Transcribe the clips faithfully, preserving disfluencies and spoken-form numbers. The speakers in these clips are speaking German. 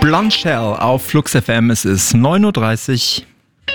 Blonde Shell auf Flux F M. Es ist neun Uhr dreißig.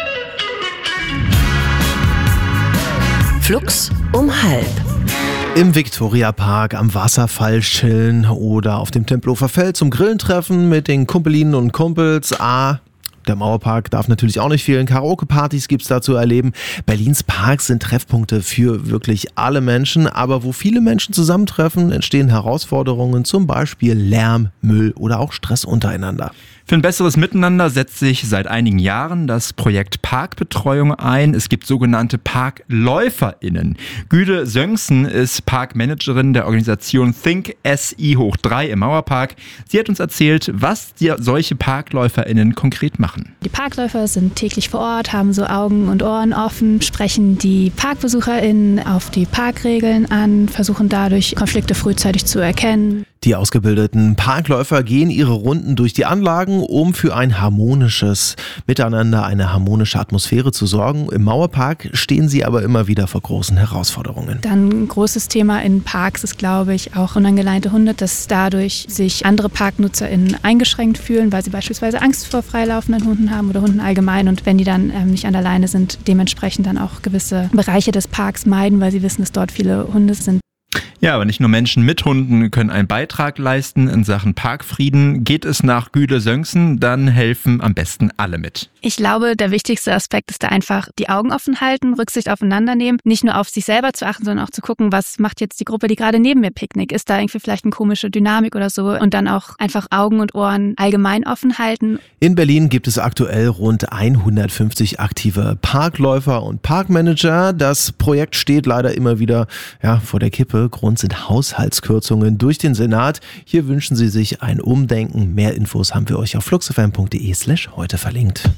Flux um halb. Im Viktoriapark am Wasserfall chillen oder auf dem Tempelhofer Feld zum Grillen treffen mit den Kumpelinnen und Kumpels. Ah, der Mauerpark darf natürlich auch nicht fehlen. Karaoke-Partys gibt's da zu erleben. Berlins Parks sind Treffpunkte für wirklich alle Menschen. Aber wo viele Menschen zusammentreffen, entstehen Herausforderungen, zum Beispiel Lärm, Müll oder auch Stress untereinander. Für ein besseres Miteinander setzt sich seit einigen Jahren das Projekt Parkbetreuung ein. Es gibt sogenannte ParkläuferInnen. Güde Söngsen ist Parkmanagerin der Organisation Think S I hoch drei im Mauerpark. Sie hat uns erzählt, was die, solche ParkläuferInnen konkret machen. Die Parkläufer sind täglich vor Ort, haben so Augen und Ohren offen, sprechen die ParkbesucherInnen auf die Parkregeln an, versuchen dadurch Konflikte frühzeitig zu erkennen. Die ausgebildeten Parkläufer gehen ihre Runden durch die Anlagen, um für ein harmonisches Miteinander, eine harmonische Atmosphäre zu sorgen. Im Mauerpark stehen sie aber immer wieder vor großen Herausforderungen. Dann ein großes Thema in Parks ist, glaube ich, auch unangeleinte Hunde, dass dadurch sich andere ParknutzerInnen eingeschränkt fühlen, weil sie beispielsweise Angst vor freilaufenden Hunden haben oder Hunden allgemein. Und wenn die dann ähm, nicht an der Leine sind, dementsprechend dann auch gewisse Bereiche des Parks meiden, weil sie wissen, dass dort viele Hunde sind. Ja, aber nicht nur Menschen mit Hunden können einen Beitrag leisten in Sachen Parkfrieden. Geht es nach Güde Söngsen, dann helfen am besten alle mit. Ich glaube, der wichtigste Aspekt ist da einfach die Augen offen halten, Rücksicht aufeinander nehmen, nicht nur auf sich selber zu achten, sondern auch zu gucken, was macht jetzt die Gruppe, die gerade neben mir Picknick? Ist da irgendwie vielleicht eine komische Dynamik oder so? Und dann auch einfach Augen und Ohren allgemein offen halten. In Berlin gibt es aktuell rund hundertfünfzig aktive Parkläufer und Parkmanager. Das Projekt steht leider immer wieder ja, vor der Kippe. Grund sind Haushaltskürzungen durch den Senat. Hier wünschen sie sich ein Umdenken. Mehr Infos haben wir euch auf fluxfm.de slash heute verlinkt.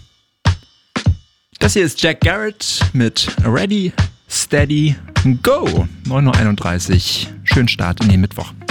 Das hier ist Jack Garrett mit Ready, Steady, Go. neun Uhr einunddreißig. Schönen Start in den Mittwoch.